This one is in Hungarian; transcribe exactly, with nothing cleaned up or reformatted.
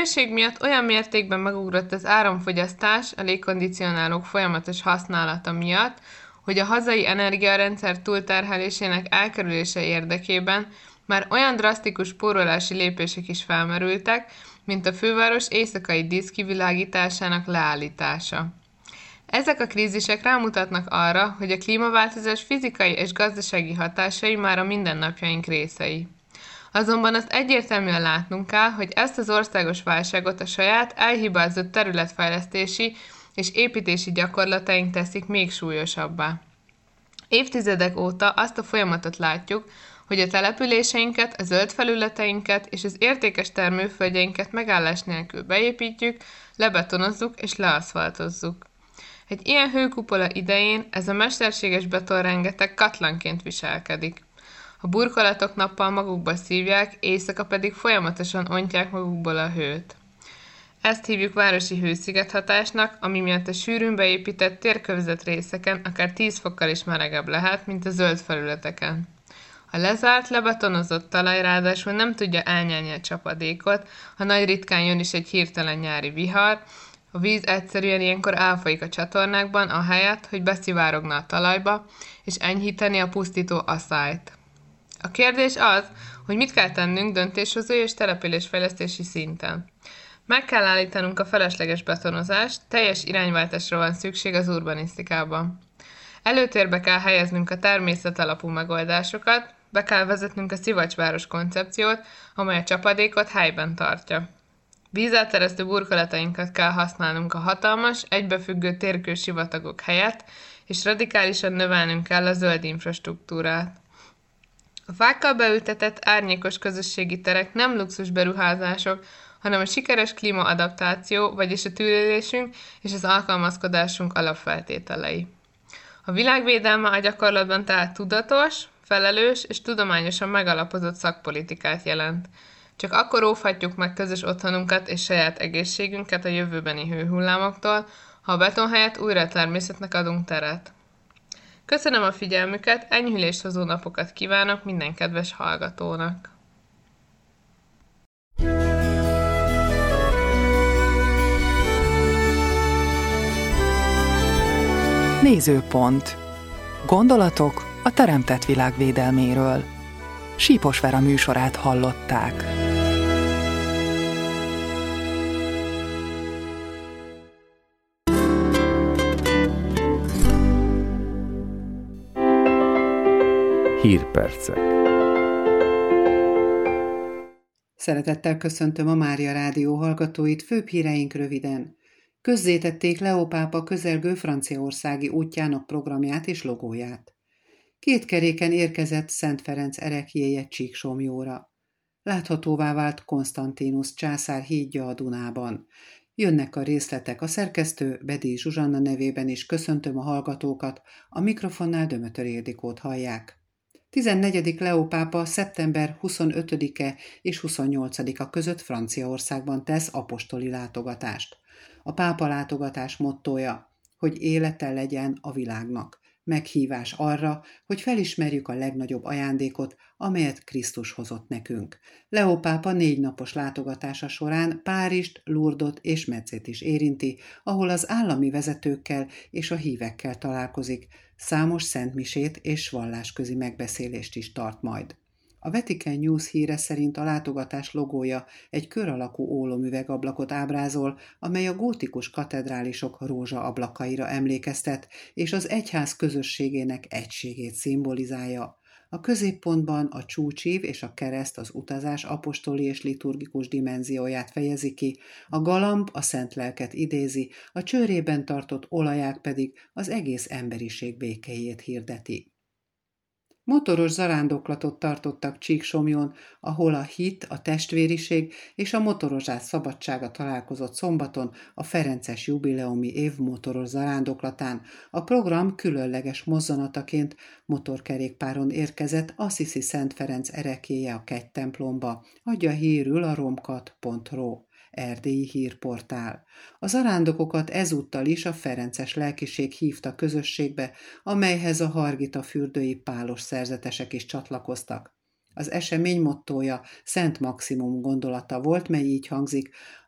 hőség miatt olyan mértékben megugrott az áramfogyasztás a légkondicionálók folyamatos használata miatt, hogy a hazai energiarendszer túlterhelésének elkerülése érdekében már olyan drasztikus spórolási lépések is felmerültek, mint a főváros éjszakai díszkivilágításának leállítása. Ezek a krízisek rámutatnak arra, hogy a klímaváltozás fizikai és gazdasági hatásai már a mindennapjaink részei. Azonban azt egyértelműen látnunk kell, hogy ezt az országos válságot a saját elhibázott területfejlesztési és építési gyakorlataink teszik még súlyosabbá. Évtizedek óta azt a folyamatot látjuk, hogy a településeinket, a zöld felületeinket és az értékes termőföldjeinket megállás nélkül beépítjük, lebetonozzuk és leaszfaltozzuk. Egy ilyen hőkupola idején ez a mesterséges beton rengeteg katlanként viselkedik. A burkolatok nappal magukba szívják, éjszaka pedig folyamatosan ontják magukból a hőt. Ezt hívjuk városi hőszigethatásnak, ami miatt a sűrűn beépített térkövzet részeken akár tíz fokkal is melegebb lehet, mint a zöld felületeken. A lezárt, lebetonozott talaj ráadásul nem tudja elnyelni a csapadékot, ha nagy ritkán jön is egy hirtelen nyári vihar, a víz egyszerűen ilyenkor elfolyik a csatornákban, ahelyett, hogy beszivárogna a talajba, és enyhíteni a pusztító aszályt. A kérdés az, hogy mit kell tennünk döntéshozói és településfejlesztési szinten. Meg kell állítanunk a felesleges betonozást, teljes irányváltásra van szükség az urbanisztikában. Előtérbe kell helyeznünk a természet alapú megoldásokat, be kell vezetnünk a szivacsváros koncepciót, amely a csapadékot helyben tartja. Vízelteresztő burkolatainkat kell használnunk a hatalmas, egybefüggő térkősivatagok helyett, és radikálisan növelnünk kell a zöld infrastruktúrát. A fákkal beültetett árnyékos közösségi terek nem luxus beruházások, hanem a sikeres klímaadaptáció, vagyis a túlélésünk és az alkalmazkodásunk alapfeltételei. A világvédelme a gyakorlatban tehát tudatos, felelős és tudományosan megalapozott szakpolitikát jelent. Csak akkor óvhatjuk meg közös otthonunkat és saját egészségünket a jövőbeni hőhullámoktól, ha a beton helyett újra a természetnek adunk teret. Köszönöm a figyelmüket, enyhülést hozó napokat kívánok minden kedves hallgatónak! Nézőpont. Gondolatok a teremtett világ védelméről. Sípos Vera műsorát hallották. Hírpercek. Szeretettel köszöntöm a Mária Rádió hallgatóit, főbb híreink röviden. Közzétették Leó pápa közelgő franciaországi útjának programját és logóját. Két keréken érkezett Szent Ferenc ereklyéje Csíksomjóra. Láthatóvá vált Konstantinus császár hídja a Dunában. Jönnek a részletek, a szerkesztő Bedi Zsuzsanna nevében is köszöntöm a hallgatókat, a mikrofonnál Dömötör Ildikót hallják. tizennegyedik Leó pápa szeptember huszonötödike és huszonnyolcadika között Franciaországban tesz apostoli látogatást. A pápa látogatás mottója, hogy élete legyen a világnak. Meghívás arra, hogy felismerjük a legnagyobb ajándékot, amelyet Krisztus hozott nekünk. Leó pápa négy napos látogatása során Párizst, Lourdot és Metzét is érinti, ahol az állami vezetőkkel és a hívekkel találkozik, számos szentmisét és vallásközi megbeszélést is tart majd. A Vatican News híre szerint a látogatás logója egy kör alakú ólomüvegablakot ábrázol, amely a gótikus katedrálisok rózsa ablakaira emlékeztet, és az egyház közösségének egységét szimbolizálja. A középpontban a csúcsív és a kereszt az utazás apostoli és liturgikus dimenzióját fejezi ki, a galamb a szent lelket idézi, a csőrében tartott olaják pedig az egész emberiség békéjét hirdeti. Motoros zarándoklatot tartottak Csíksomjón, ahol a hit, a testvériség és a motorozás szabadsága találkozott szombaton a ferences jubileumi év motoros zarándoklatán. A program különleges mozzanataként motorkerékpáron érkezett Assisi Szent Ferenc ereklyéje a kegytemplomba, adja hírül a romkat pont ro. Erdélyi hírportál. A zarándokokat ezúttal is a ferences lelkiség hívta közösségbe, amelyhez a Hargita fürdői pálos szerzetesek is csatlakoztak. Az esemény mottója Szent Maximum gondolata volt, mely így hangzik: